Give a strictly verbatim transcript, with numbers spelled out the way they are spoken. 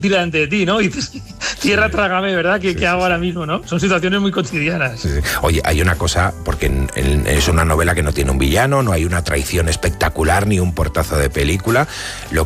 delante de ti, ¿no? Y dices, tierra, sí. trágame, ¿verdad? ¿Qué, sí, ¿qué hago sí. ahora mismo, no? Son situaciones muy cotidianas. Sí, sí. Oye, hay una cosa, porque en, en, es una novela que no tiene un villano, no hay una traición espectacular ni un portazo de película. Lo